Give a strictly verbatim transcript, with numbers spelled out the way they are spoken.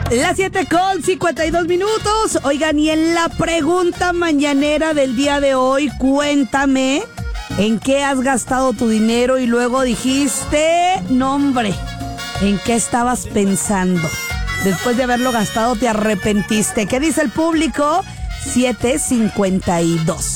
Las siete con cincuenta y dos minutos. Oigan, y en la pregunta mañanera del día de hoy, cuéntame en qué has gastado tu dinero y luego dijiste, no hombre, ¿en qué estabas pensando? Después de haberlo gastado te arrepentiste. ¿Qué dice el público? siete cincuenta y dos.